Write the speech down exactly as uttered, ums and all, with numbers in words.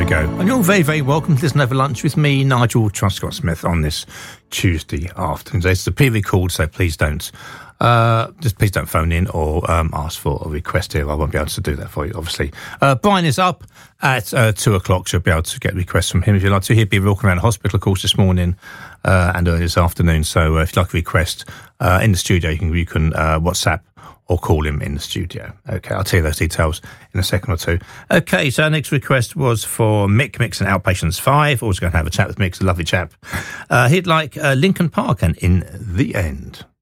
go. And you're very, very welcome to listen over lunch with me, Nigel Truscott-Smith, on this Tuesday afternoon. It's a pre-record, so please don't. Uh, just please don't phone in or um, ask for a request here. I won't be able to do that for you, obviously. Uh, Brian is up at uh, two o'clock. You'll be able to get requests from him if you'd like to. He'll be walking around the hospital, of course, this morning uh, and early this afternoon. So uh, if you'd like a request uh, in the studio, you can, you can uh, WhatsApp or call him in the studio. Okay, I'll tell you those details in a second or two. Okay, so our next request was for Mick. Mick's an Outpatients five. Always going to have a chat with Mick. He's a lovely chap. Uh, he'd like uh, Linkin Park and In the End.